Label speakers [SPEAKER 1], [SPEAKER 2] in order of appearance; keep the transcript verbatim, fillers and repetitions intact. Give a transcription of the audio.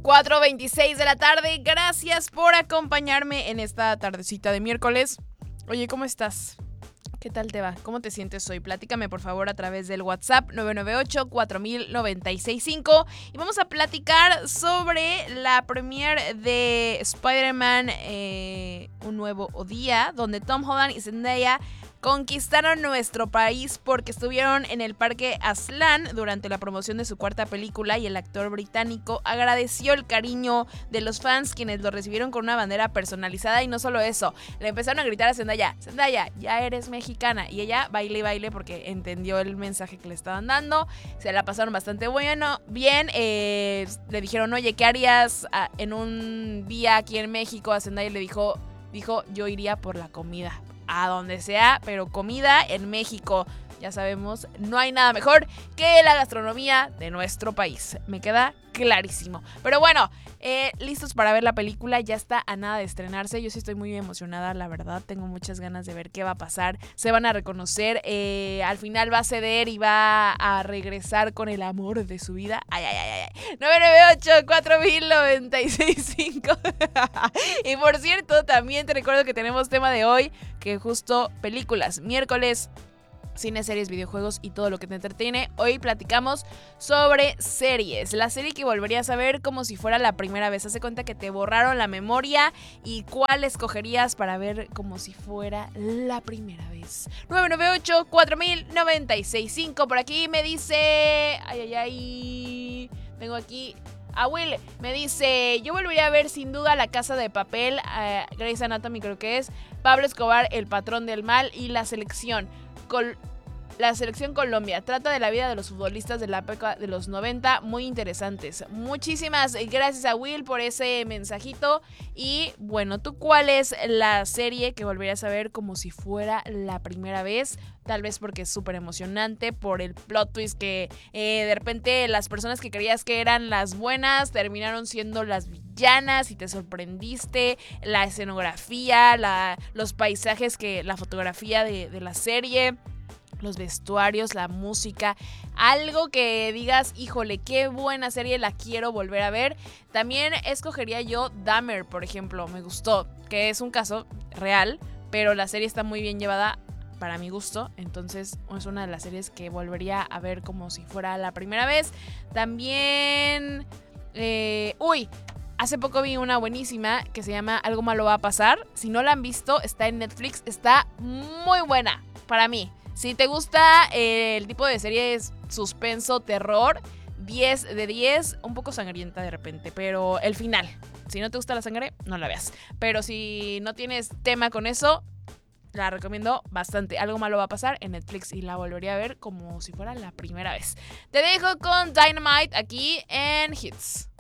[SPEAKER 1] cuatro veintiséis de la tarde. Gracias por acompañarme en esta tardecita de miércoles. Oye, ¿cómo estás? ¿Qué tal te va? ¿Cómo te sientes hoy? Platícame por favor a través del WhatsApp nueve nueve ocho, cuatro mil, noventa y seis cinco y vamos a platicar sobre la premiere de Spider-Man eh, Un Nuevo Día, donde Tom Holland y Zendaya conquistaron nuestro país porque estuvieron en el Parque Aslan durante la promoción de su cuarta película y el actor británico agradeció el cariño de los fans quienes lo recibieron con una bandera personalizada y no solo eso, le empezaron a gritar a Zendaya, Zendaya, ya eres mexicana y ella baile y baile porque entendió el mensaje que le estaban dando, se la pasaron bastante bueno, bien, eh, le dijeron, oye, ¿qué harías a, en un día aquí en México? A Zendaya le dijo, dijo, yo iría por la comida. A donde sea, pero comida en México. Ya sabemos, no hay nada mejor que la gastronomía de nuestro país. Me queda clarísimo. Pero bueno, eh, listos para ver la película. Ya está a nada de estrenarse. Yo sí estoy muy emocionada, la verdad. Tengo muchas ganas de ver qué va a pasar. Se van a reconocer. Eh, al final va a ceder y va a regresar con el amor de su vida. Ay, ay, ay, ay. nueve nueve ocho, cuatro mil, noventa y seis cinco. Y por cierto, también te recuerdo que tenemos tema de hoy, que justo películas. Miércoles, cine, series, videojuegos y todo lo que te entretiene. Hoy platicamos sobre series. La serie que volverías a ver como si fuera la primera vez. Hace cuenta que te borraron la memoria y cuál escogerías para ver como si fuera la primera vez. nueve nueve ocho, cuatro mil, noventa y seis cinco. Por aquí me dice... Ay, ay, ay... Tengo aquí... A Will me dice, yo volvería a ver sin duda La Casa de Papel, uh, Grey's Anatomy creo que es, Pablo Escobar, El Patrón del Mal y La Selección. Col- la Selección Colombia. Trata de la vida de los futbolistas de la época de los noventa, muy interesantes. Muchísimas gracias a Will por ese mensajito. Y bueno, ¿tú cuál es la serie que volverías a ver como si fuera la primera vez? Tal vez porque es súper emocionante, por el plot twist que eh, de repente las personas que creías que eran las buenas terminaron siendo las villanas y te sorprendiste, la escenografía, la, los paisajes, que la fotografía de, de la serie, los vestuarios, la música, algo que digas, híjole, qué buena serie, la quiero volver a ver. También escogería yo Dahmer, por ejemplo, me gustó, que es un caso real, pero la serie está muy bien llevada para mi gusto, entonces es una de las series que volvería a ver como si fuera la primera vez. También, eh, uy, hace poco vi una buenísima que se llama Algo Malo Va a Pasar. Si no la han visto, está en Netflix, está muy buena para mí. Si te gusta eh, el tipo de series suspenso, terror, diez de diez, un poco sangrienta de repente, pero el final, si no te gusta la sangre, no la veas. Pero si no tienes tema con eso, la recomiendo bastante. Algo Malo Va a Pasar en Netflix y la volvería a ver como si fuera la primera vez. Te dejo con Dynamite aquí en Hits.